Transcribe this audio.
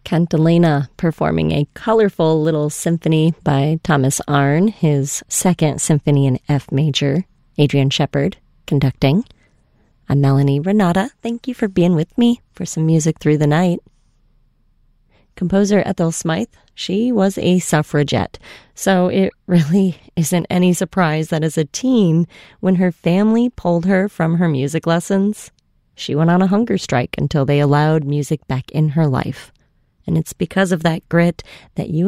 Cantilena performing a colorful little symphony by Thomas Arne, his second symphony in F major. Adrian Shepard conducting. I'm Melanie Renata. Thank you for being with me for some music through the night. Composer Ethel Smythe, she was a suffragette, so it really isn't any surprise that as a teen, when her family pulled her from her music lessons, she went on a hunger strike until they allowed music back in her life. And it's because of that grit that you